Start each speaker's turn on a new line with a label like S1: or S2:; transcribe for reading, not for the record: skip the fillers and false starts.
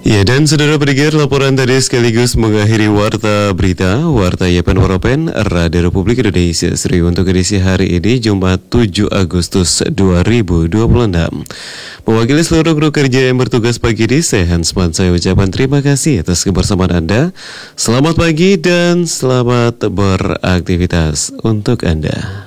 S1: Ya, dan saudara pendengar, laporan tadi sekaligus mengakhiri Warta Yapen Waropen Radio Republik Indonesia Sri untuk edisi hari ini Jumat 7 Agustus 2026. Mewakili seluruh kru kerja yang bertugas pagi ini, saya Hansman, saya ucapkan terima kasih atas kebersamaan Anda. Selamat pagi dan selamat beraktivitas untuk Anda.